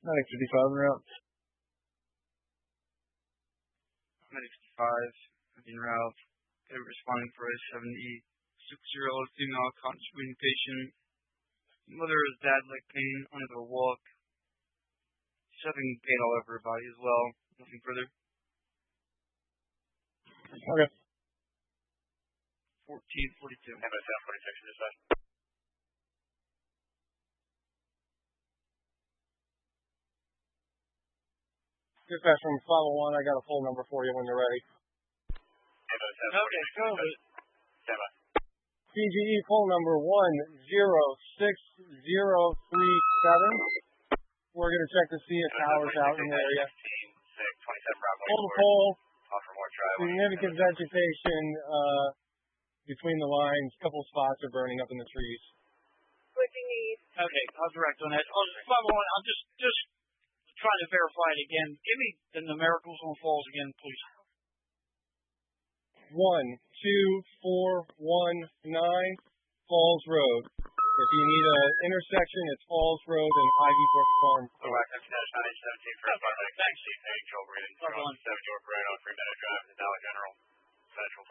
Medic 55 en route. Medic 55 en route. Responding for a 70-6-year-old female contributing patient. Mother has bad leg pain, unable to walk. She's having pain all over her body as well. Nothing further. Okay. 1442. MSF 46 dispatch. Dispatch from 501, I got a full number for you when you're ready. Okay, go with it. Stand by. PGE full number 106037. We're going to check to see if power's out in the area. 27 Bravo. Pull the pole. Offer more try. Significant vegetation between the lines. A couple spots are burning up in the trees. Switching east. Okay, I'll direct on that. 501, I'm just trying to verify it again. Give me the numericals on falls again, please. 12419 Falls Road. If you need an intersection, it's Falls Road and Ivy Brook Farm. Proactive 917 for Atlantic. Thanks, Chief. Joel Breeden. 7 York Road on 3 Meadow Drive, the Dollar General. Central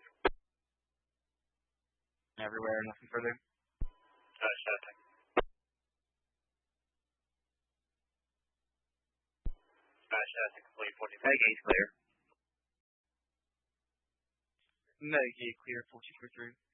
1443. Everywhere, nothing further. Static. Smash static complete 1443. Medicaid clear. Medicaid clear 1443.